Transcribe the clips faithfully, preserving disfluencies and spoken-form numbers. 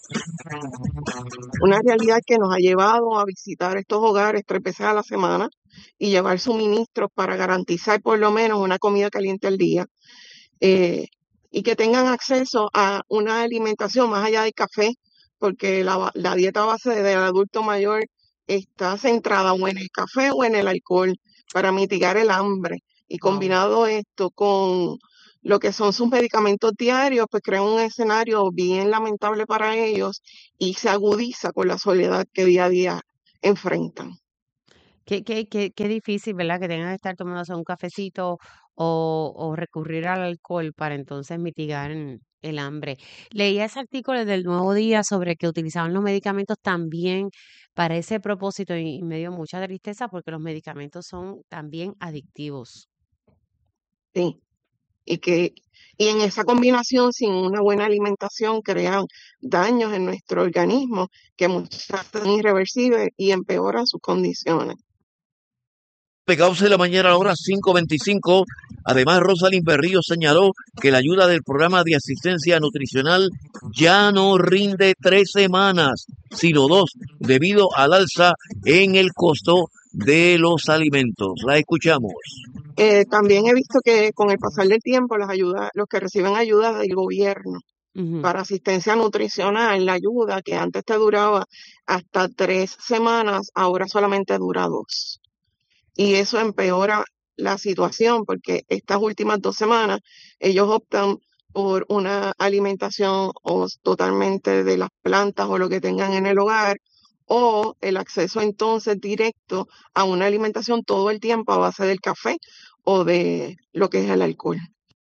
Una realidad que nos ha llevado a visitar estos hogares tres veces a la semana y llevar suministros para garantizar por lo menos una comida caliente al día, eh, y que tengan acceso a una alimentación más allá del café, porque la, ba- la dieta base del adulto mayor está centrada o en el café o en el alcohol para mitigar el hambre. Y Wow. combinado esto con lo que son sus medicamentos diarios, pues crea un escenario bien lamentable para ellos y se agudiza con la soledad que día a día enfrentan. Qué, qué, qué, qué difícil, ¿verdad? Que tengan que estar tomándose un cafecito o, o recurrir al alcohol para entonces mitigar en- el hambre. Leía ese artículo del Nuevo Día sobre que utilizaban los medicamentos también para ese propósito y, y me dio mucha tristeza porque los medicamentos son también adictivos. Sí. Y que y en esa combinación, sin una buena alimentación, crean daños en nuestro organismo que muchas veces son irreversibles y empeoran sus condiciones. Pegados de la mañana a la hora cinco veinticinco. Además, Rosalind Berrío señaló que la ayuda del programa de asistencia nutricional ya no rinde tres semanas, sino dos, debido al alza en el costo de los alimentos. La escuchamos. Eh, también he visto que con el pasar del tiempo, las ayudas, los que reciben ayuda del gobierno Ujú. para asistencia nutricional, la ayuda que antes te duraba hasta tres semanas, ahora solamente dura dos. Y eso empeora la situación porque estas últimas dos semanas ellos optan por una alimentación o totalmente de las plantas o lo que tengan en el hogar o el acceso entonces directo a una alimentación todo el tiempo a base del café o de lo que es el alcohol.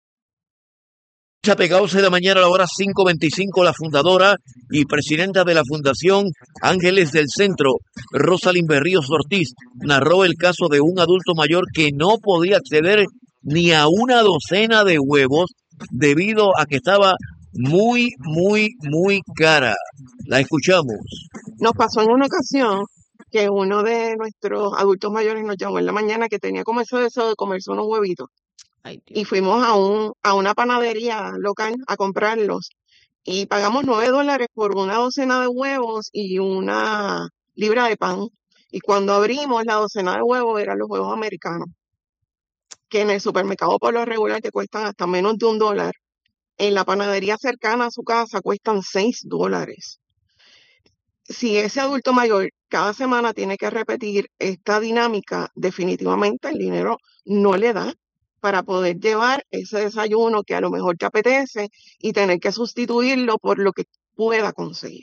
Pegados de la mañana a la hora cinco veinticinco, la fundadora y presidenta de la Fundación Ángeles del Centro, Rosalind Berríos Ortiz, narró el caso de un adulto mayor que no podía acceder ni a una docena de huevos debido a que estaba muy, muy, muy cara. La escuchamos. Nos pasó en una ocasión que uno de nuestros adultos mayores nos llamó en la mañana que tenía como ese deseo de comerse unos huevitos Ay, Dios. y fuimos a un, a una panadería local a comprarlos y pagamos nueve dólares por una docena de huevos y una libra de pan. Y cuando abrimos la docena de huevos eran los huevos americanos, que en el supermercado por lo regular te cuestan hasta menos de un dólar. En la panadería cercana a su casa cuestan seis dólares. Si ese adulto mayor cada semana tiene que repetir esta dinámica, definitivamente el dinero no le da para poder llevar ese desayuno que a lo mejor te apetece y tener que sustituirlo por lo que pueda conseguir.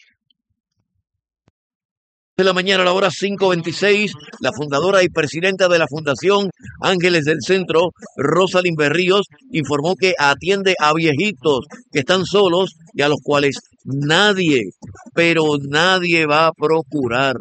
De la mañana a la hora cinco veintiséis, la fundadora y presidenta de la Fundación Ángeles del Centro, Rosalind Berríos, informó que atiende a viejitos que están solos y a los cuales nadie, pero nadie va a procurar.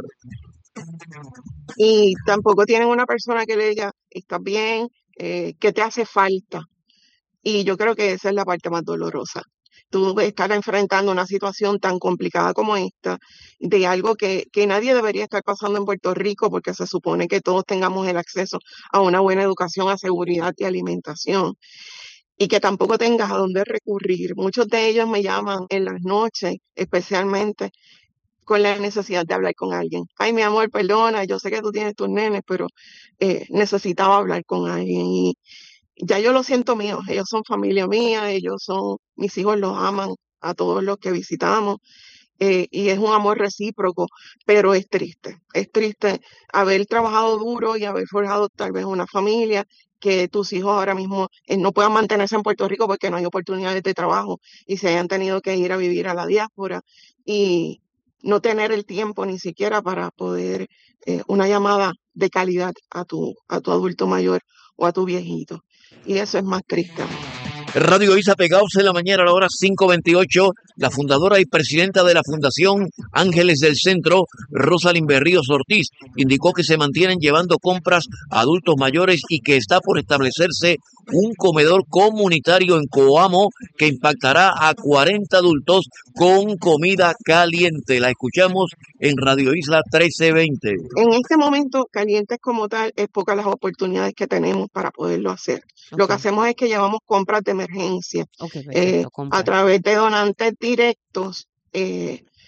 Y tampoco tienen una persona que le diga, estás bien, eh, ¿qué te hace falta? Y yo creo que esa es la parte más dolorosa. Tú estar enfrentando una situación tan complicada como esta, de algo que, que nadie debería estar pasando en Puerto Rico, porque se supone que todos tengamos el acceso a una buena educación, a seguridad y alimentación, y que tampoco tengas a dónde recurrir. Muchos de ellos me llaman en las noches, especialmente con la necesidad de hablar con alguien. Ay, mi amor, perdona, yo sé que tú tienes tus nenes, pero eh, necesitaba hablar con alguien. Y ya yo lo siento mío, ellos son familia mía, ellos son, mis hijos los aman a todos los que visitamos, eh, y es un amor recíproco, pero es triste, es triste haber trabajado duro y haber forjado tal vez una familia, que tus hijos ahora mismo eh, no puedan mantenerse en Puerto Rico porque no hay oportunidades de trabajo y se hayan tenido que ir a vivir a la diáspora y no tener el tiempo ni siquiera para poder eh, una llamada de calidad a tu, a tu adulto mayor o a tu viejito. Y eso es más triste aún. Radio Isa Pegados en la mañana a la hora cinco veintiocho, la fundadora y presidenta de la Fundación Ángeles del Centro, Rosalind Berríos Ortiz, indicó que se mantienen llevando compras a adultos mayores y que está por establecerse un comedor comunitario en Coamo que impactará a cuarenta adultos con comida caliente. La escuchamos en Radio Isla trece veinte. En este momento, calientes como tal, es pocas las oportunidades que tenemos para poderlo hacer. Lo Ok, que hacemos es que llevamos compras de emergencia ok, eh, perfecto, a compras. través de donantes directos. eh,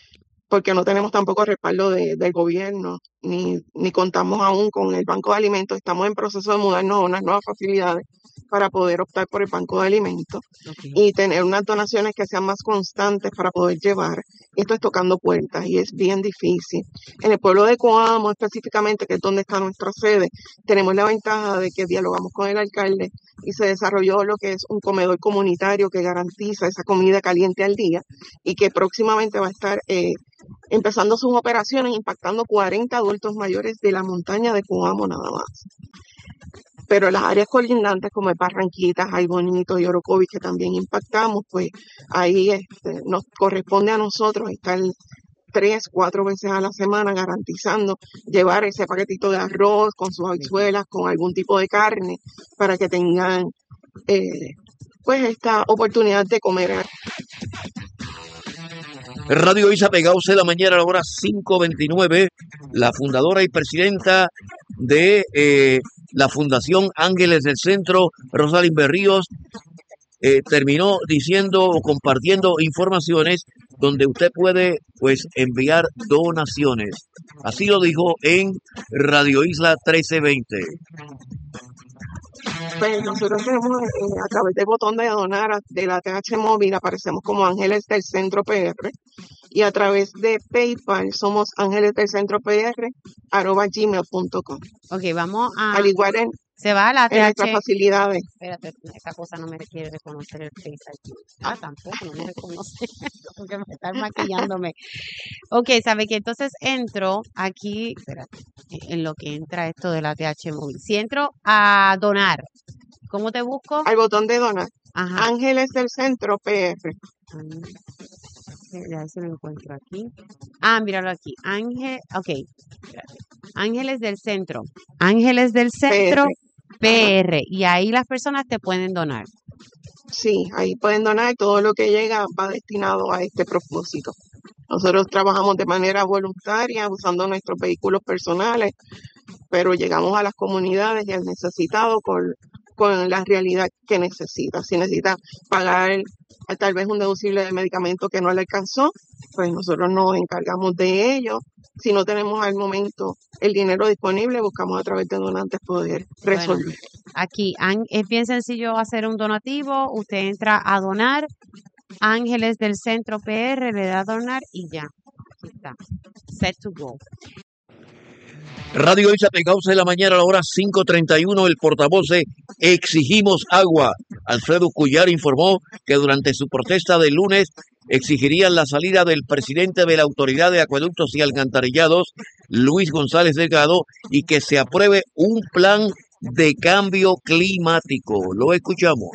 porque no tenemos tampoco respaldo de- del gobierno, ni, ni contamos aún con el Banco de Alimentos. Estamos en proceso de mudarnos a unas nuevas facilidades para poder optar por el Banco de Alimentos Ok. y tener unas donaciones que sean más constantes para poder llevar. Esto es tocando puertas y es bien difícil. En el pueblo de Coamo específicamente, que es donde está nuestra sede, tenemos la ventaja de que dialogamos con el alcalde y se desarrolló lo que es un comedor comunitario que garantiza esa comida caliente al día y que próximamente va a estar eh, empezando sus operaciones, impactando cuarenta adultos mayores de la montaña de Coamo nada más. Pero las áreas colindantes como el Barranquitas, Ay Bonito y Orocovis, que también impactamos, pues ahí este, nos corresponde a nosotros estar tres, cuatro veces a la semana garantizando llevar ese paquetito de arroz con sus habichuelas, con algún tipo de carne, para que tengan eh, pues esta oportunidad de comer. Radio Isa Pegados de la mañana a la hora cinco veintinueve, la fundadora y presidenta de eh, la Fundación Ángeles del Centro, Rosalind Berríos, eh, terminó diciendo o compartiendo informaciones donde usted puede pues enviar donaciones. Así lo dijo en Radio Isla trece veinte. Pues nosotros tenemos eh, a través del botón de donar a- de la T H móvil, aparecemos como Ángeles del Centro P R, y a través de PayPal somos ángeles del centro P R arroba gmail punto com. Ok, vamos a... Al igual en, Se va a la en nuestras T H... facilidades. Espérate, esa cosa no me quiere reconocer el Face I D. Ah, tampoco, no me reconoce. Porque me están maquillándome. Ok, sabe que entonces entro aquí, espérate, en lo que entra esto de la T H móvil. Si entro a donar, ¿cómo te busco? Al botón de donar, Ajá. Ángeles del Centro P R. Ángel- A ver si lo encuentro aquí. Ah, míralo aquí. Ángel, ok. Espérate. Ángeles del Centro. Ángeles del Centro P R. Ajá. P R. Y ahí las personas te pueden donar. Sí, ahí pueden donar, todo lo que llega va destinado a este propósito. Nosotros trabajamos de manera voluntaria usando nuestros vehículos personales, pero llegamos a las comunidades y al necesitado con, con la realidad que necesita. Si necesita pagar eh, tal vez un deducible de medicamento que no le alcanzó, pues nosotros nos encargamos de ello. Si no tenemos al momento el dinero disponible, buscamos a través de donantes poder Bueno, resolver. aquí án- es bien sencillo hacer un donativo. Usted entra a donar. Ángeles del Centro P R, le da a donar y ya. Aquí está. Set to go. Radio Isa Pegados de la mañana a la hora cinco treinta y uno, el portavoz de Exigimos Agua, Alfredo Cuyar, informó que durante su protesta del lunes exigirían la salida del presidente de la Autoridad de Acueductos y Alcantarillados, Luis González Delgado, y que se apruebe un plan de cambio climático. Lo escuchamos.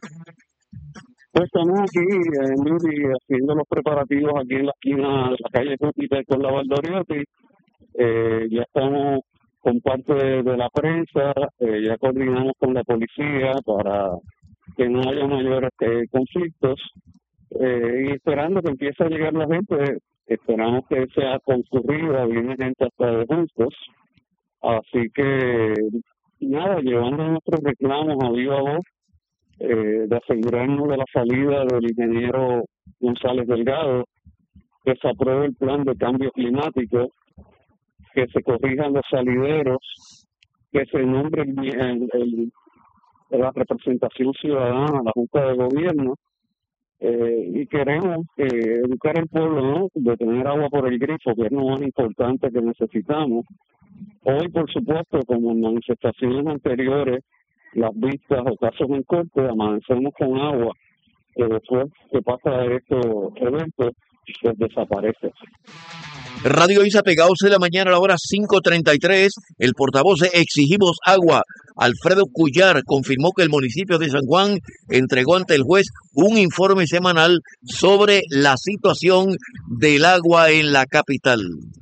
Pues estamos aquí en Luri haciendo los preparativos aquí en la esquina de la calle Júpiter con la Valdoriotti. Eh, ya estamos con parte de, de la prensa, eh, ya coordinamos con la policía para que no haya mayores eh, conflictos eh, y esperando que empiece a llegar la gente, esperamos que sea concurrida, viene gente hasta de Justos, así que nada, llevando nuestros reclamos a viva voz, eh, de asegurarnos de la salida del ingeniero González Delgado, que se apruebe el plan de cambio climático, que se corrijan los salideros, que se nombre el, el, el, la representación ciudadana, la Junta de Gobierno, eh, y queremos eh, educar al pueblo, ¿no?, de tener agua por el grifo, que es lo más importante que necesitamos. Hoy, por supuesto, como en manifestaciones anteriores, las vistas o casos en corte, amanecemos con agua, que después que pasa de estos eventos, pues desaparece. Radio Isa Pegados de la mañana a la hora cinco treinta y tres, el portavoz de Exigimos Agua, Alfredo Cuyar, confirmó que el municipio de San Juan entregó ante el juez un informe semanal sobre la situación del agua en la capital.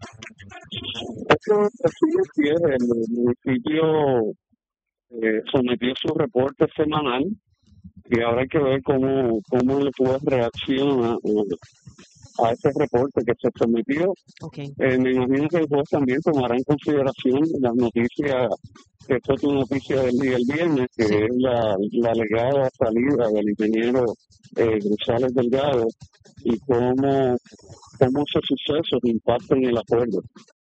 Eso sí es, el municipio eh, sometió su reporte semanal y ahora hay que ver cómo, cómo el juez reacciona a ese reporte que se sometió. Okay. Eh, me imagino que el juez también tomará en consideración las noticias, que fue tu noticia del día el viernes, que Sí. es la, la alegada salida del ingeniero eh, González Delgado, y cómo, cómo esos sucesos impactan el acuerdo.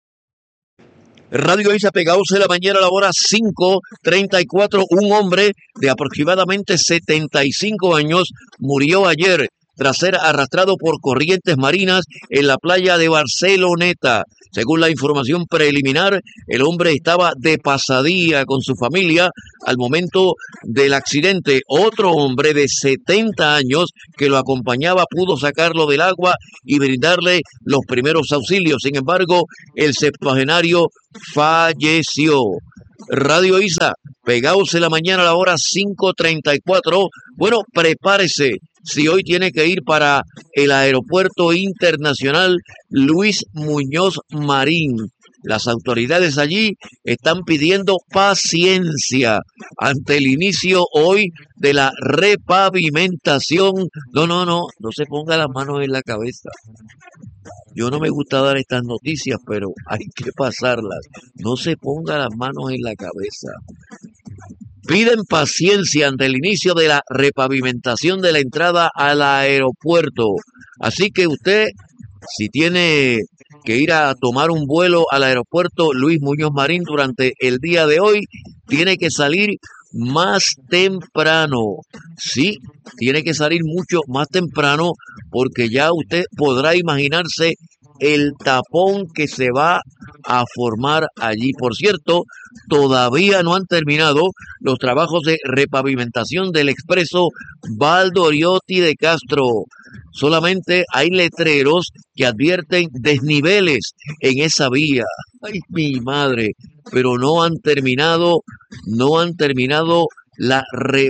Radio Isa pegados en la mañana a la hora cinco treinta y cuatro. Un hombre de aproximadamente setenta y cinco años murió ayer tras ser arrastrado por corrientes marinas en la playa de Barceloneta. Según la información preliminar, el hombre estaba de pasadía con su familia al momento del accidente. Otro hombre de setenta años que lo acompañaba pudo sacarlo del agua y brindarle los primeros auxilios. Sin embargo, el septuagenario falleció. Radio Isa, pegados en la mañana a la hora cinco treinta y cuatro. Bueno, prepárese si hoy tiene que ir para el Aeropuerto Internacional Luis Muñoz Marín. Las autoridades allí están pidiendo paciencia ante el inicio hoy de la repavimentación. No, no, no, no se ponga las manos en la cabeza. Yo no me gusta dar estas noticias, pero hay que pasarlas. No se ponga las manos en la cabeza. Piden paciencia ante el inicio de la repavimentación de la entrada al aeropuerto. Así que usted, si tiene que ir a tomar un vuelo al aeropuerto Luis Muñoz Marín durante el día de hoy, tiene que salir más temprano. Sí, tiene que salir mucho más temprano porque ya usted podrá imaginarse el tapón que se va a formar allí. Por cierto, todavía no han terminado los trabajos de repavimentación del expreso Valdoriotti de Castro. Solamente hay letreros que advierten desniveles en esa vía. Ay, mi madre, pero no han terminado, no han terminado la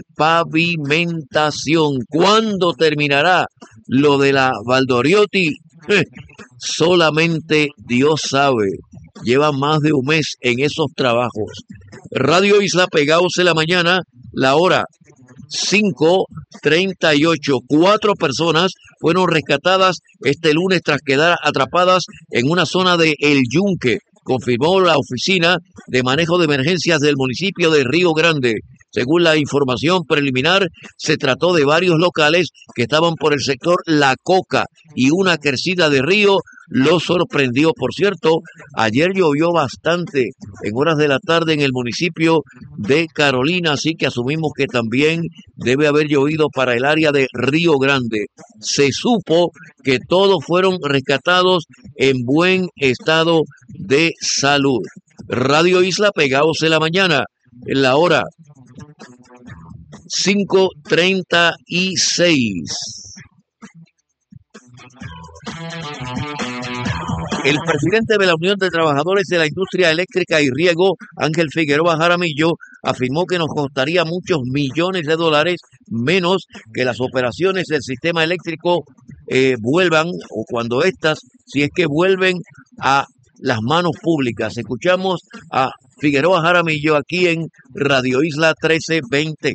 repavimentación. ¿Cuándo terminará lo de la Valdoriotti? Eh, solamente Dios sabe. Lleva más de un mes en esos trabajos. Radio Isla, pegados en la mañana, la hora cinco treinta y ocho. Cuatro personas fueron rescatadas este lunes tras quedar atrapadas en una zona de El Yunque, confirmó la Oficina de Manejo de Emergencias del municipio de Río Grande. Según la información preliminar, se trató de varios locales que estaban por el sector La Coca y una crecida de río lo sorprendió. Por cierto, ayer llovió bastante en horas de la tarde en el municipio de Carolina, así que asumimos que también debe haber llovido para el área de Río Grande. Se supo que todos fueron rescatados en buen estado de salud. Radio Isla, pegados en la mañana, en la hora cinco treinta y seis. El presidente de la Unión de Trabajadores de la Industria Eléctrica y Riego, Ángel Figueroa Jaramillo, afirmó que nos costaría muchos millones de dólares menos que las operaciones del sistema eléctrico eh, vuelvan, o cuando éstas, si es que vuelven a las manos públicas. Escuchamos a Figueroa Jaramillo aquí en Radio Isla trece veinte.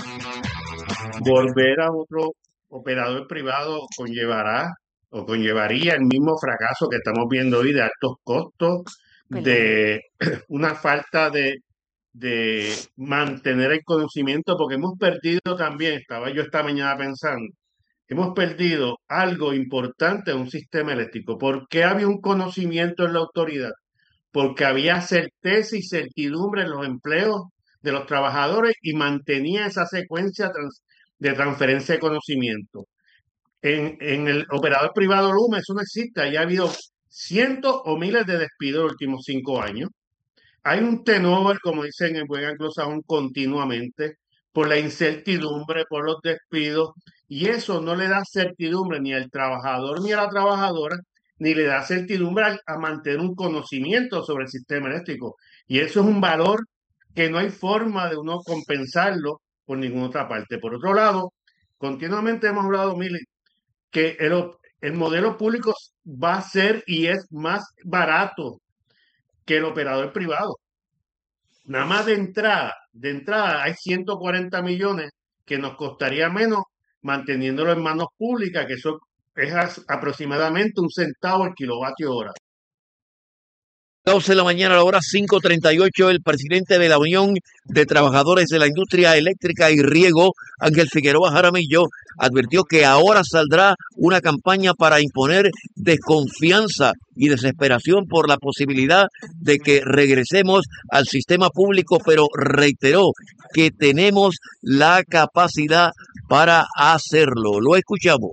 Volver a otro operador privado conllevará o conllevaría el mismo fracaso que estamos viendo hoy de altos costos, de una falta de, de mantener el conocimiento, porque hemos perdido también, estaba yo esta mañana pensando, hemos perdido algo importante en un sistema eléctrico. ¿Por qué había un conocimiento en la autoridad? Porque había certeza y certidumbre en los empleos de los trabajadores y mantenía esa secuencia trans, de transferencia de conocimiento. En, en el operador privado Luma eso no existe. Ahí ha habido cientos o miles de despidos en los últimos cinco años. Hay un turnover, como dicen en buen anglosajón, continuamente por la incertidumbre, por los despidos, y eso no le da certidumbre ni al trabajador ni a la trabajadora, ni le da certidumbre a, a mantener un conocimiento sobre el sistema eléctrico. Y eso es un valor que no hay forma de uno compensarlo por ninguna otra parte. Por otro lado, continuamente hemos hablado, Mili, que el, el modelo público va a ser y es más barato que el operador privado. Nada más de entrada, de entrada hay ciento cuarenta millones que nos costaría menos manteniéndolo en manos públicas, que eso es as- aproximadamente un centavo el kilovatio hora. doce de la mañana a la hora cinco treinta y ocho, el presidente de la Unión de Trabajadores de la Industria Eléctrica y Riego, Ángel Figueroa Jaramillo, advirtió que ahora saldrá una campaña para imponer desconfianza y desesperación por la posibilidad de que regresemos al sistema público, pero reiteró que tenemos la capacidad para hacerlo. Lo escuchamos.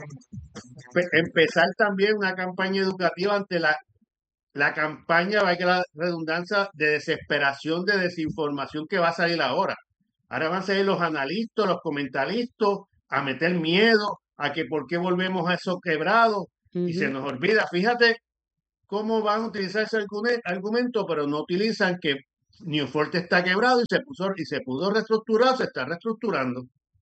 Pe- Empezar también una campaña educativa ante la la campaña, va a la redundancia, de desesperación, de desinformación que va a salir ahora. Ahora van a salir los analistas, los comentaristas, a meter miedo a que por qué volvemos a esos quebrados y se Ujú. nos olvida. Fíjate cómo van a utilizar ese argune- argumento, pero no utilizan que Newport está quebrado y se puso y se pudo reestructurar, se está reestructurando.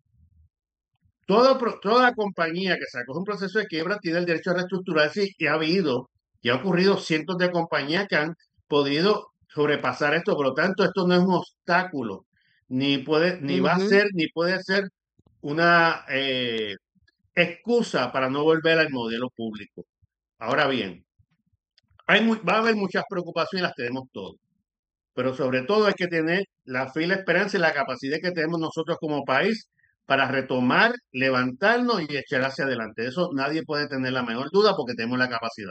Todo, pro- toda compañía que se acoge un proceso de quiebra tiene el derecho a reestructurarse y ha habido y ha ocurrido cientos de compañías que han podido sobrepasar esto. Por lo tanto, esto no es un obstáculo, ni puede, ni va a Ujú. ser, ni puede ser una eh, excusa para no volver al modelo público. Ahora bien, hay, mu- va a haber muchas preocupaciones, las tenemos todos, pero sobre todo hay que tener la fe y la esperanza y la capacidad que tenemos nosotros como país para retomar, levantarnos y echar hacia adelante. Eso nadie puede tener la menor duda porque tenemos la capacidad.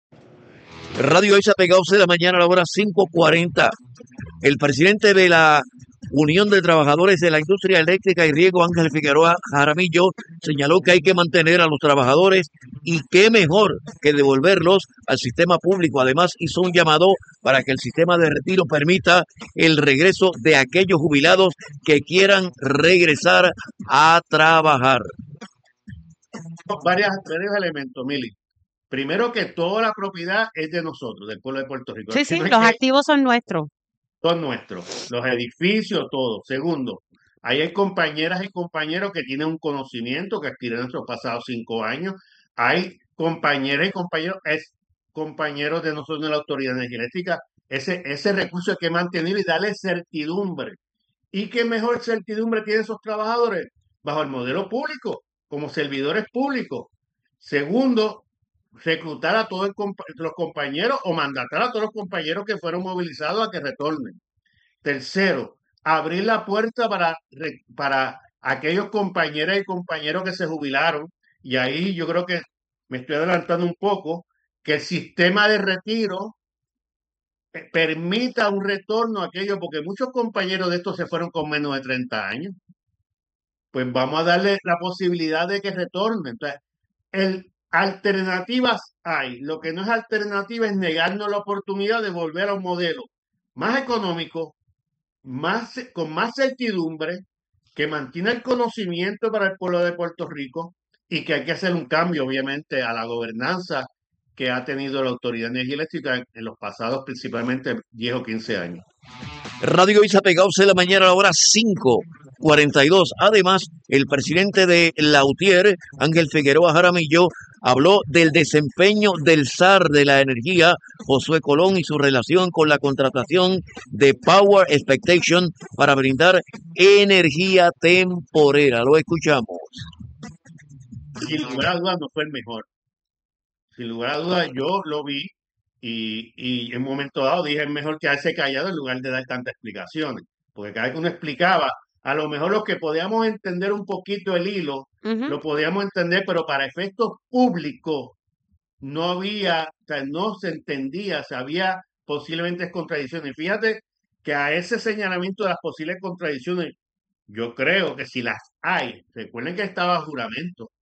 Radio Isa Pegados de la mañana a la hora cinco cuarenta. El presidente de la Unión de Trabajadores de la Industria Eléctrica y Riego, Ángel Figueroa Jaramillo, señaló que hay que mantener a los trabajadores y qué mejor que devolverlos al sistema público. Además, hizo un llamado para que el sistema de retiro permita el regreso de aquellos jubilados que quieran regresar a trabajar. Varias, varios elementos, Mili. Primero que toda la propiedad es de nosotros, del pueblo de Puerto Rico. Sí, Aquí sí, no hay los que, activos son nuestros. son nuestros, los edificios, todo. Segundo, ahí hay compañeras y compañeros que tienen un conocimiento que adquirieron en estos pasados cinco años. Hay compañeras y compañeros, es compañeros de nosotros en la Autoridad Energética. Ese, ese recurso hay que mantener y darle certidumbre. ¿Y qué mejor certidumbre tienen esos trabajadores? Bajo el modelo público, como servidores públicos. Segundo, reclutar a todos el compa- los compañeros o mandatar a todos los compañeros que fueron movilizados a que retornen. Tercero, abrir la puerta para, re- para aquellos compañeras y compañeros que se jubilaron. Y ahí yo creo que me estoy adelantando un poco, que el sistema de retiro eh, permita un retorno a aquellos, porque muchos compañeros de estos se fueron con menos de treinta años. Pues vamos a darle la posibilidad de que retornen. Entonces, el, alternativas hay. Lo que no es alternativa es negarnos la oportunidad de volver a un modelo más económico, más, con más certidumbre, que mantiene el conocimiento para el pueblo de Puerto Rico y que hay que hacer un cambio, obviamente, a la gobernanza que ha tenido la Autoridad de Energía Eléctrica en, en los pasados principalmente diez o quince años. Radio Isa Pegados de la mañana a la hora cinco cuarenta y dos. Además, el presidente de la U T I E R, Ángel Figueroa Jaramillo, habló del desempeño del zar de la energía, Josué Colón, y su relación con la contratación de Power Expectation para brindar energía temporera. Lo escuchamos. Sin lugar a dudas no fue el mejor. Sin lugar a dudas yo lo vi y, y en un momento dado dije es mejor quedarse callado en lugar de dar tantas explicaciones. Porque cada vez que uno explicaba, a lo mejor los que podíamos entender un poquito el hilo, Ujú. lo podíamos entender, pero para efectos públicos no había, o sea, no se entendía, se había posiblemente contradicciones. Fíjate que a ese señalamiento de las posibles contradicciones, yo creo que si las hay, recuerden que estaba juramento,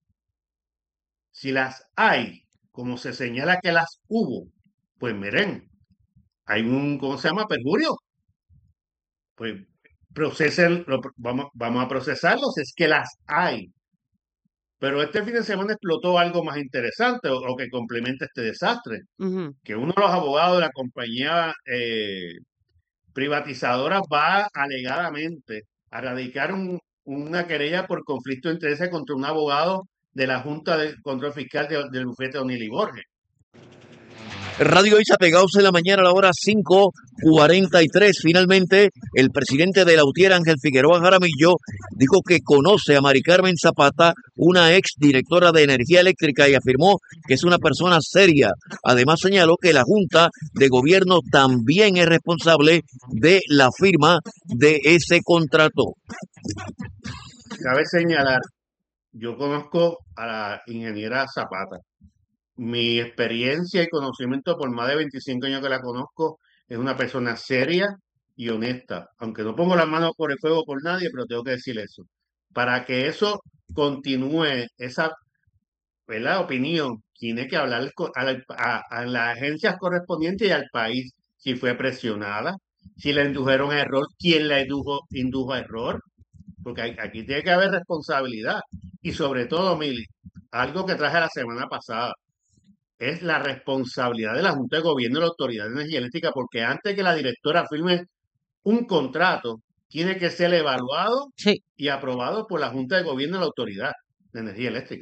si las hay, como se señala que las hubo, pues miren, hay un, ¿cómo se llama? Perjurio. Pues procesen, lo- vamos, vamos a procesarlos, es que las hay. Pero este fin de semana explotó algo más interesante o, o que complementa este desastre, Ujú. que uno de los abogados de la compañía eh, privatizadora va alegadamente a radicar un- una querella por conflicto de intereses contra un abogado de la Junta de Control Fiscal de- del bufete de O'Neill y Borges. Radio Isa Pegados en la mañana a la hora cinco cuarenta y tres. Finalmente, el presidente de la UTIER, Ángel Figueroa Jaramillo, dijo que conoce a Mari Carmen Zapata, una ex directora de Energía Eléctrica, y afirmó que es una persona seria. Además, señaló que la Junta de Gobierno también es responsable de la firma de ese contrato. Cabe señalar, yo conozco a la ingeniera Zapata. Mi experiencia y conocimiento por más de veinticinco años que la conozco, es una persona seria y honesta. Aunque no pongo las manos por el fuego por nadie, pero tengo que decir eso. Para que eso continúe, esa, ¿verdad?, opinión, tiene que hablar co- a, la- a- a las agencias correspondientes y al país. Si fue presionada, si le indujeron a error, quién la indujo, indujo a error, porque hay- aquí tiene que haber responsabilidad. Y sobre todo, Mili, algo que traje la semana pasada, es la responsabilidad de la Junta de Gobierno y la Autoridad de Energía Eléctrica, porque antes que la directora firme un contrato, tiene que ser evaluado Sí. y aprobado por la Junta de Gobierno y la Autoridad de Energía Eléctrica.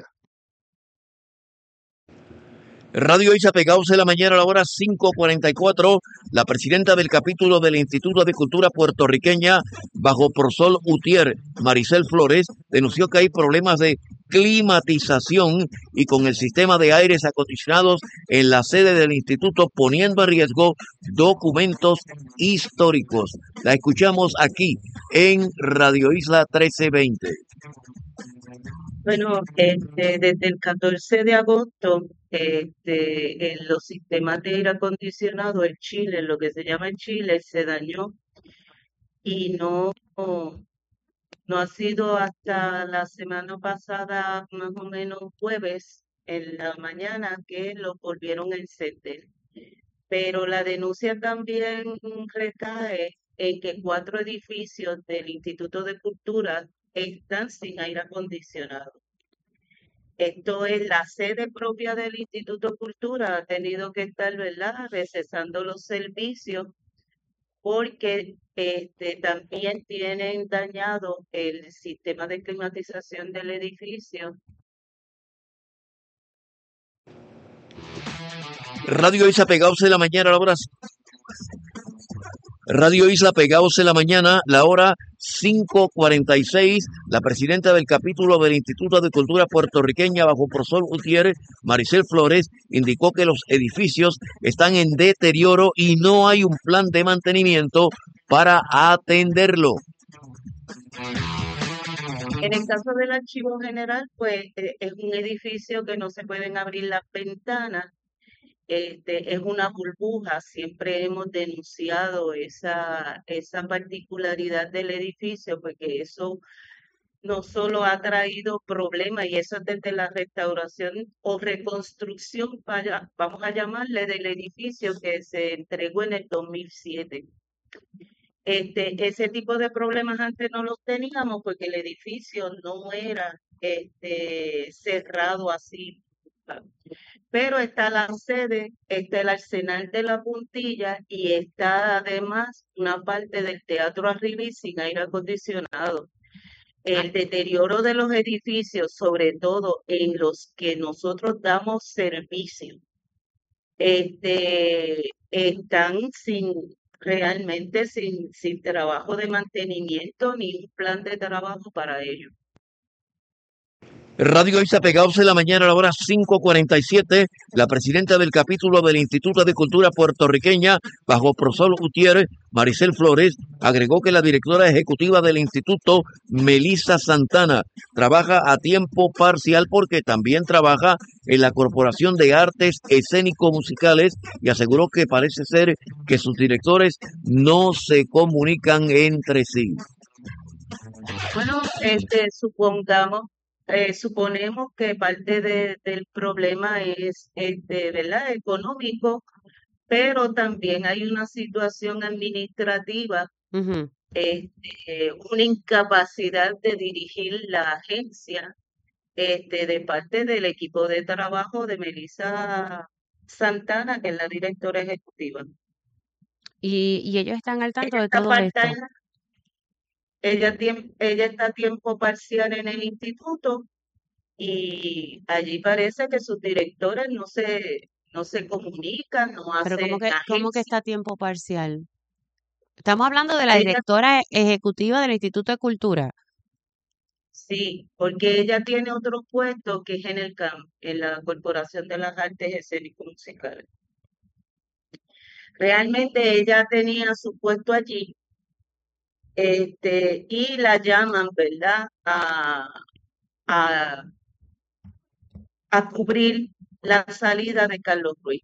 Radio Isa Pegados en la mañana a la hora cinco cuarenta y cuatro. La presidenta del capítulo del Instituto de Cultura puertorriqueña bajo Prosol Utier, Maricel Flores, denunció que hay problemas de climatización y con el sistema de aires acondicionados en la sede del instituto, poniendo en riesgo documentos históricos. La escuchamos aquí en Radio Isla trece veinte. Bueno, este, desde el catorce de agosto, este, en los sistemas de aire acondicionado en Chile, lo que se llama en Chile, se dañó y no, no ha sido hasta la semana pasada, más o menos jueves, en la mañana, que lo volvieron a encender. Pero la denuncia también recae en que cuatro edificios del Instituto de Cultura están sin aire acondicionado. Esto es la sede propia del Instituto de Cultura, ha tenido que estar, ¿verdad?, recesando los servicios porque este, también tienen dañado el sistema de climatización del edificio. Radio Isla Pegados en la mañana a la hora Radio Isla Pegados en la mañana, la hora cinco cuarenta y seis. La presidenta del capítulo del Instituto de Cultura puertorriqueña bajo Prosol Utier, Maricel Flores, indicó que los edificios están en deterioro y no hay un plan de mantenimiento para atenderlo. En el caso del Archivo General, pues eh, es un edificio que no se pueden abrir las ventanas. Este, es una burbuja, siempre hemos denunciado esa, esa particularidad del edificio, porque eso no solo ha traído problemas, y eso desde la restauración o reconstrucción, para, vamos a llamarle, del edificio que se entregó en el dos mil siete. Este, ese tipo de problemas antes no los teníamos porque el edificio no era este, cerrado así. Pero está la sede, está el Arsenal de la Puntilla y está además una parte del teatro arriba y sin aire acondicionado. El deterioro de los edificios, sobre todo en los que nosotros damos servicio, este, están sin realmente sin, sin trabajo de mantenimiento ni un plan de trabajo para ello. Radio Isa Pegados en la mañana a la hora cinco cuarenta y siete. La presidenta del capítulo del Instituto de Cultura puertorriqueña bajo Prosol Utier, Maricel Flores, agregó que la directora ejecutiva del instituto, Melissa Santana, trabaja a tiempo parcial porque también trabaja en la Corporación de Artes Escénico-Musicales, y aseguró que parece ser que sus directores no se comunican entre sí. Bueno, este, supongamos, eh, suponemos que parte de, del problema es, este, ¿verdad?, económico, pero también hay una situación administrativa, Ujú. este, una incapacidad de dirigir la agencia, este, de parte del equipo de trabajo de Melissa Santana, que es la directora ejecutiva. Y, y ellos están al tanto Ella de está todo esto. part-time, ella, tiem- ella está a tiempo parcial en el instituto y allí parece que sus directores no se, no se comunica, no Pero ¿cómo hace que, cómo que agencia. está a tiempo parcial? Estamos hablando de la Ella directora ejecutiva del Instituto de Cultura. sí, porque ella tiene otro puesto que es en el C A M, en la Corporación de las Artes Escénicos Musicales. Realmente ella tenía su puesto allí, este, y la llaman, ¿verdad?, a, a, a cubrir la salida de Carlos Ruiz.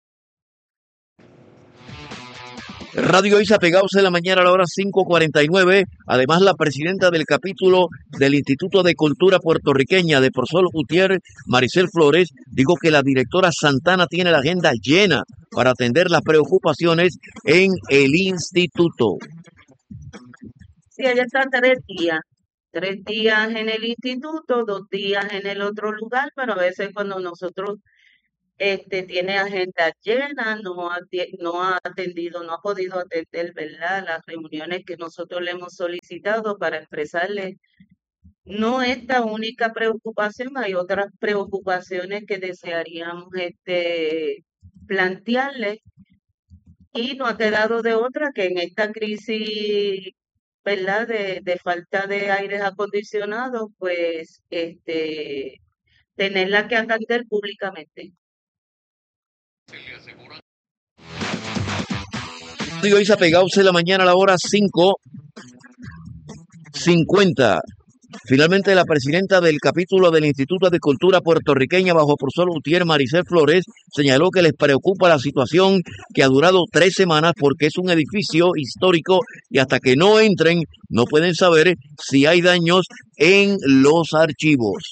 Radio Isa pegados en la mañana a la hora cinco cuarenta y nueve. Además, la presidenta del capítulo del Instituto de Cultura Puertorriqueña de Porsol Utier, Maricel Flores, dijo que la directora Santana tiene la agenda llena para atender las preocupaciones en el instituto. Sí, ella está tres días, tres días en el instituto, dos días en el otro lugar, pero a veces cuando nosotros este, tiene agenda llena, no ha, tie- no ha atendido, no ha podido atender, ¿verdad?, las reuniones que nosotros le hemos solicitado para expresarle no esta única preocupación, hay otras preocupaciones que desearíamos este, plantearle y no ha quedado de otra que en esta crisis, ¿verdad?, de, de falta de aires acondicionados, pues este, tenerla que atender públicamente. Radio Isa pegados en la mañana a la hora cinco cincuenta. Finalmente, la presidenta del capítulo del Instituto de Cultura Puertorriqueña bajo Porsol Utier, Maricel Flores, señaló que les preocupa la situación que ha durado tres semanas porque es un edificio histórico y hasta que no entren no pueden saber si hay daños en los archivos.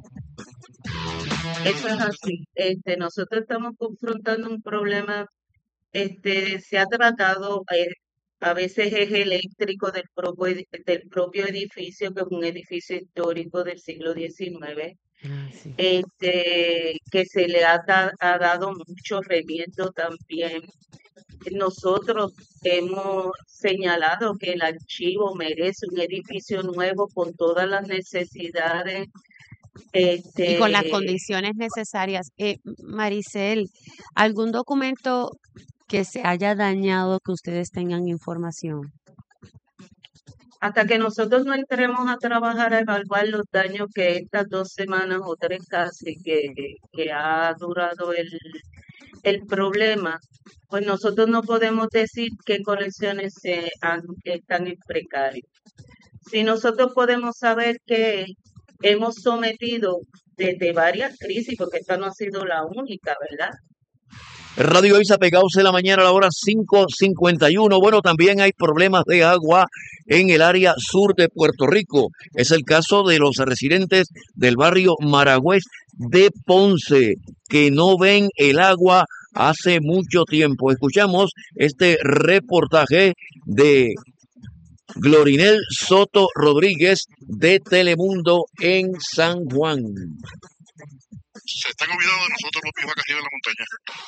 Eso es así. Este, nosotros estamos confrontando un problema, este, se ha tratado, eh, a veces es eléctrico del propio, edi- del propio edificio, que es un edificio histórico del siglo diecinueve, Ah, sí. este, que se le ha, da- ha dado mucho remiendo también. Nosotros hemos señalado que el archivo merece un edificio nuevo con todas las necesidades, Y con las este, condiciones necesarias. Eh, Maricel, ¿algún documento que se haya dañado que ustedes tengan información? hasta que nosotros no entremos a trabajar a evaluar los daños que estas dos semanas o tres casi que, que ha durado el, el problema, pues nosotros no podemos decir qué colecciones se han- están en precario. Si nosotros podemos saber que hemos sometido desde varias crisis, porque esta no ha sido la única, ¿verdad? Radio Isa pegados en la mañana a la hora cinco cincuenta y uno. Bueno, también hay problemas de agua en el área sur de Puerto Rico. Es el caso de los residentes del barrio Maragüez de Ponce, que no ven el agua hace mucho tiempo. Escuchamos este reportaje de Glorinel Soto Rodríguez de Telemundo en San Juan. Se están olvidando de nosotros los viejos acá arriba en la montaña.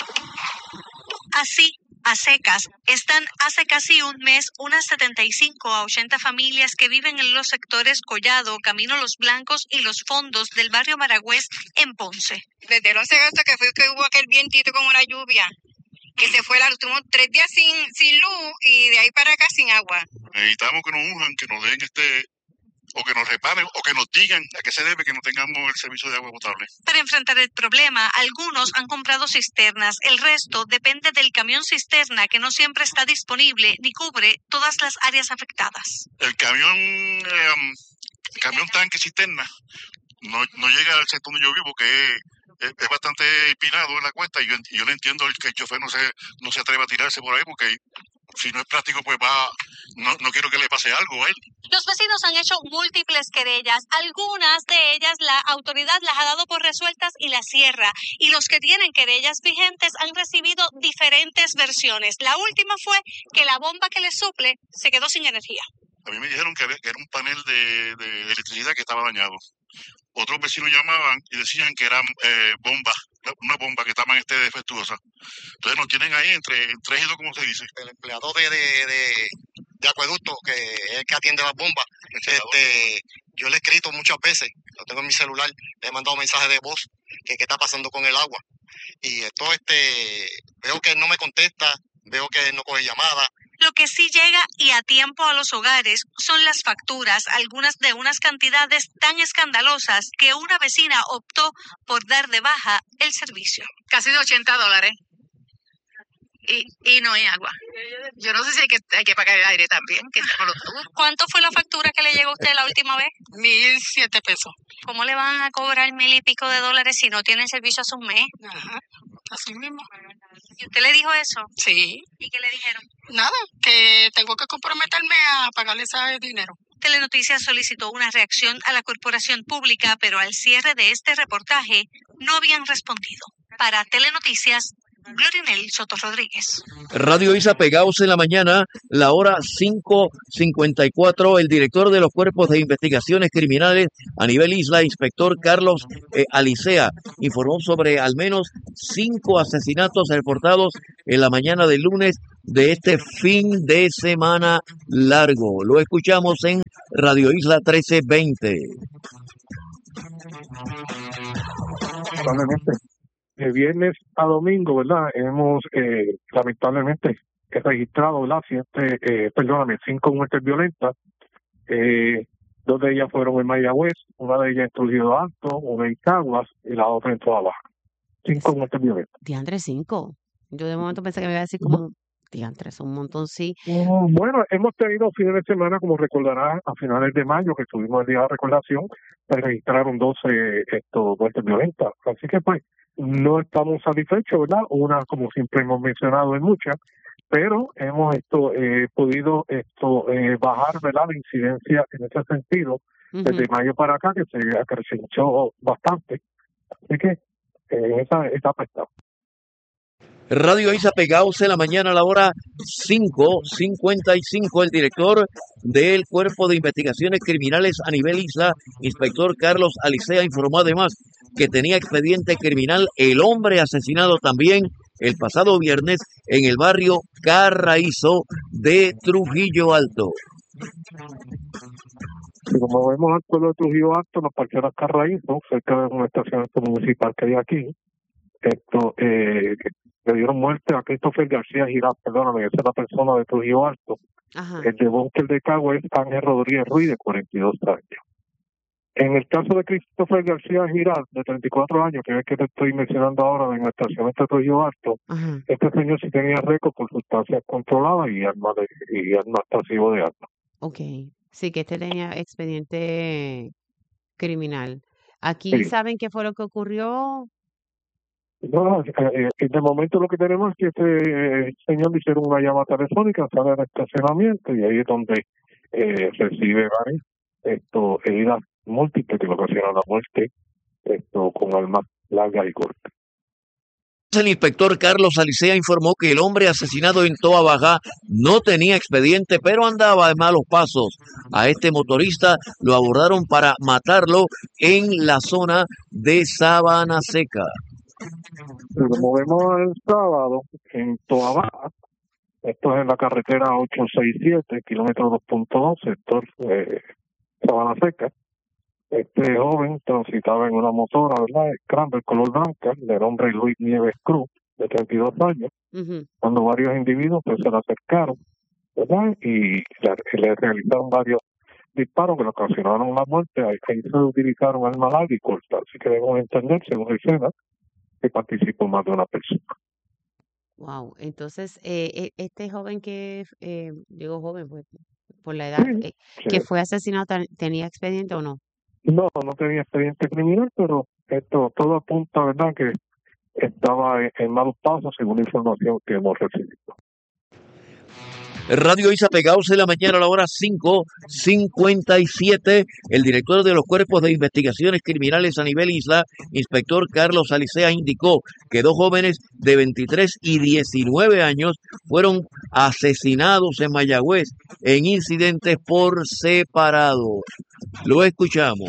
Así, a secas, están hace casi un mes unas setenta y cinco a ochenta familias que viven en los sectores Collado, Camino Los Blancos y Los Fondos del barrio Maragüez en Ponce. Desde el once de agosto que fue que hubo aquel vientito con una lluvia, que se fue la luz, tuvimos tres días sin, sin luz y de ahí para acá sin agua. Necesitamos que nos unjan, que nos den este, o que nos reparen, o que nos digan a qué se debe que no tengamos el servicio de agua potable. Para enfrentar el problema, algunos han comprado cisternas, el resto depende del camión cisterna que no siempre está disponible ni cubre todas las áreas afectadas. El camión, eh, el camión tanque cisterna no, no llega al sector donde yo vivo, que es, es, es bastante empinado en la cuesta, y yo, yo le entiendo que el chofer no se, no se atreve a tirarse por ahí, porque si no es práctico, pues va, no, no quiero que le pase algo a él. Los vecinos han hecho múltiples querellas, algunas de ellas la autoridad las ha dado por resueltas y las cierra, y los que tienen querellas vigentes han recibido diferentes versiones. La última fue que la bomba que les suple se quedó sin energía. A mí me dijeron que, había, que era un panel de, de electricidad que estaba dañado. Otros vecinos llamaban y decían que eran eh, bombas, una bomba que estaban este, defectuosa. Entonces nos tienen ahí entre tres y dos, como se dice. El empleado de, de, de, de acueducto, que es el que atiende las bombas, este, yo le he escrito muchas veces, lo tengo en mi celular, le he mandado mensajes de voz, que qué está pasando con el agua. y esto este veo que no me contesta, veo que no coge llamada. Lo que sí llega y a tiempo a los hogares son las facturas, algunas de unas cantidades tan escandalosas que una vecina optó por dar de baja el servicio. Casi de ochenta dólares. Y, y no hay agua. Yo no sé si hay que, hay que pagar el aire también, que no lo tuvo. ¿Cuánto fue la factura que le llegó a usted la última vez? Mil siete pesos. ¿Cómo le van a cobrar mil y pico de dólares si no tienen servicio hace un mes? Ajá, así mismo. ¿Y usted le dijo eso? Sí. ¿Y qué le dijeron? Nada, que tengo que comprometerme a pagarle ese dinero. Telenoticias solicitó una reacción a la corporación pública, pero al cierre de este reportaje no habían respondido. Para Telenoticias, Glorinel Soto Rodríguez. Radio Isa pegados en la mañana, la hora cinco cincuenta y cuatro. El director de los cuerpos de investigaciones criminales a nivel isla, inspector Carlos eh, Alicea, informó sobre al menos cinco asesinatos reportados en la mañana del lunes de este fin de semana largo. Lo escuchamos en Radio Isla trece veinte. Probablemente. De viernes a domingo, ¿verdad? Hemos eh, lamentablemente registrado, ¿verdad? Siete, eh, perdóname, cinco muertes violentas. Eh, dos de ellas fueron en Mayagüez, una de ellas en Trujillo Alto, una en Caguas y la otra en Toa Baja. Cinco Es, muertes violentas. diantre, cinco. Yo de momento pensé que me iba a decir como, diantre, es un montón, sí. Mm, Bueno, hemos tenido fines de semana, como recordarás, a finales de mayo, que tuvimos el día de recordación, se registraron doce estos muertes violentas. Así que, pues, no estamos satisfechos, ¿verdad? Una, como siempre hemos mencionado, en muchas, pero hemos esto eh, podido esto eh, bajar, ¿verdad? La incidencia en ese sentido desde Ujú. mayo para acá, que se acrecentó bastante. Así que eh, en esa etapa estamos. Radio Isa pegados en la mañana a la hora cinco cincuenta y cinco. El director del Cuerpo de Investigaciones Criminales a nivel isla, inspector Carlos Alicea, informó además que tenía expediente criminal el hombre asesinado también el pasado viernes en el barrio Carraízo de Trujillo Alto. Y como vemos al pueblo de Trujillo Alto, los parqueros Carraízo, cerca de un estacionamiento municipal que hay aquí, esto eh, le dieron muerte a Christopher García Girard, perdóname, esa es la persona de Trujillo Alto. Ajá. El de Búnker de Cagua es Ángel Rodríguez Ruiz, de cuarenta y dos años. En el caso de Christopher García Girard, de treinta y cuatro años, que es el que te estoy mencionando ahora en el estacionamiento de Trujillo Alto, Ajá. este señor sí tenía récord por sustancias controladas y armas de, y armas explosivas de armas. Ok. Sí, que este tenía expediente criminal. Aquí Sí. saben qué fue lo que ocurrió. No, eh, eh, de momento lo que tenemos es que este eh, señor le hicieron una llamada telefónica, sale del estacionamiento y ahí es donde eh, recibe varias esto, heridas múltiples que le ocasionan la muerte esto con armas largas y cortas. El inspector Carlos Alicea informó que el hombre asesinado en Toa Baja no tenía expediente, pero andaba de malos pasos. A este motorista lo abordaron para matarlo en la zona de Sabana Seca. Como vemos el sábado en Toa Baja, esto es en la carretera ochocientos sesenta y siete, kilómetro dos punto dos, sector eh, Sabana Seca. Este joven transitaba en una motora, ¿verdad? Scrambler color blanca, de nombre Luis Nieves Cruz, de treinta y dos años, Ujú. cuando varios individuos pues, se le acercaron, ¿verdad? Y le, le realizaron varios disparos que le ocasionaron la muerte. Ahí, ahí se utilizaron armas largas y cortas, así que debemos entender, según la escena, que participó más de una persona. Wow. Entonces, eh, e- este joven que, eh, digo joven, pues, por la edad, Sí, eh, sí. que fue asesinado, tan- ¿tenía expediente o no? No, no tenía expediente criminal, pero esto todo apunta, ¿verdad?, que estaba en, en malos pasos, según la información que hemos recibido. Radio Isa pegados en la mañana a la hora cinco cincuenta y siete. El director de los cuerpos de investigaciones criminales a nivel isla, inspector Carlos Alicea, indicó que dos jóvenes de veintitrés y diecinueve años fueron asesinados en Mayagüez en incidentes por separado. Lo escuchamos.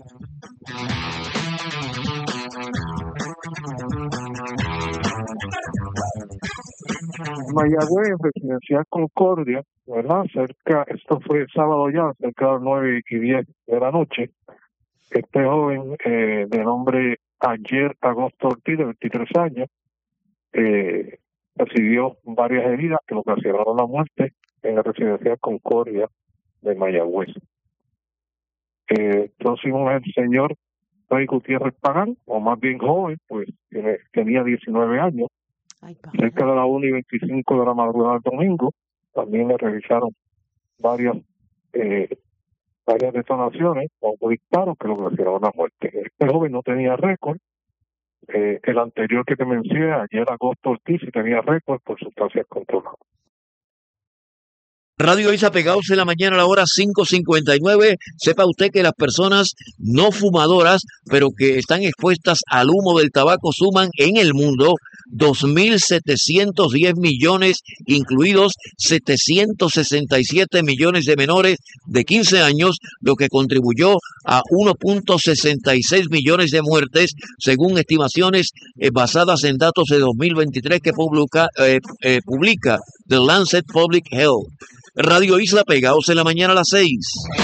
Mayagüez, residencial Concordia, ¿verdad? Cerca, esto fue sábado ya, cerca de las nueve y diez de la noche. Este joven eh, de nombre Ayer Agosto Ortiz, de veintitrés años, eh, recibió varias heridas que le ocasionaron la muerte en la residencial Concordia de Mayagüez. Eh, el próximo es el señor Rey Gutiérrez Pagán, o más bien joven, pues tiene, tenía diecinueve años. Ay, Cerca de la una y veinticinco de la madrugada del domingo, también le realizaron varias eh, varias detonaciones o disparos que lo ocasionaron la muerte. Este joven no tenía récord. Eh, el anterior que te mencioné, ayer Agosto Ortiz, sí tenía récord por sustancias controladas. Radio Isa Pegados en la mañana a la hora cinco cincuenta y nueve. Sepa usted que las personas no fumadoras, pero que están expuestas al humo del tabaco, suman en el mundo dos mil setecientos diez millones, incluidos setecientos sesenta y siete millones de menores de quince años, lo que contribuyó a uno punto sesenta y seis millones de muertes, según estimaciones eh, basadas en datos de dos mil veintitrés que publica, eh, eh, publica The Lancet Public Health. Radio Isla Pegados en la mañana a las seis.